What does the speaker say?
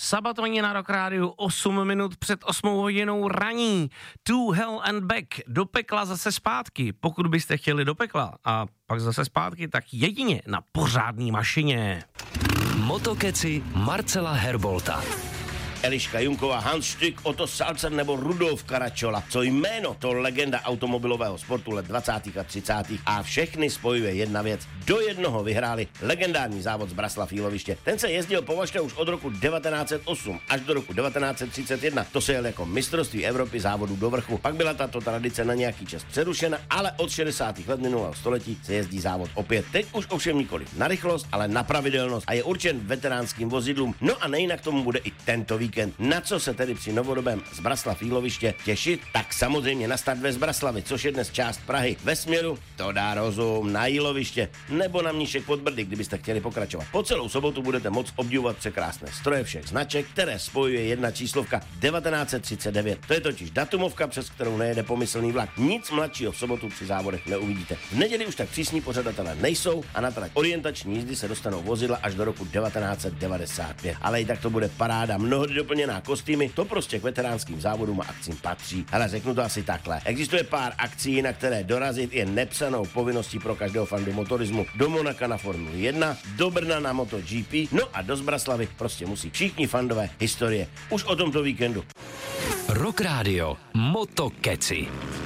Sabatoni na Rock Rádiu 8 minut před 8 hodinou raní. To hell and back. Do pekla zase zpátky. Pokud byste chtěli do pekla a pak zase zpátky, tak jedině na pořádný mašině. Motokeci Marcela Herbolta. Eliška Junková, Hans Stück, Otto Salzer nebo Rudolf Caracciola. Co jméno, to legenda automobilového sportu let 20. a 30. a všechny spojuje jedna věc. Do jednoho vyhráli legendární závod z Braslav Jíloviště. Ten se jezdil považte už od roku 1908 až do roku 1931. To se jel jako mistrovství Evropy závodů do vrchu. Pak byla tato tradice na nějaký čas přerušena, ale od 60. let minulého století se jezdí závod opět. Teď už ovšem nikoli na rychlost, ale na pravidelnost a je určen veteránským vozidlům. No a nejinak tomu bude i tento víkend. Na co se tedy při novodobém Zbraslav Jíloviště těšit? Tak samozřejmě na start ve Zbraslavi, což je dnes část Prahy. Ve směru to dá rozum na Jíloviště nebo na Mníšek pod Brdy, kdybyste chtěli pokračovat. Po celou sobotu budete moct obdivovat překrásné stroje všech značek, které spojuje jedna číslovka 1939. To je totiž datumovka, přes kterou nejede pomyslný vlak. Nic mladšího v sobotu při závodech neuvidíte. V neděli už tak přísní pořadatelé nejsou a na trať orientační jízdy se dostanou vozidla až do roku 1995. Ale i tak to bude paráda, mnohdy doplněná kostýmy, to prostě k veteránským závodům a akcím patří. Ale řeknu to asi takhle. Existuje pár akcí, na které dorazit je nepsanou povinností pro každého fandu motorismu. Do Monaka na Formuli 1, do Brna na MotoGP, no a do Zbraslavy prostě musí všichni fandové historie. Už o tomto víkendu. Rock Radio Motokeci.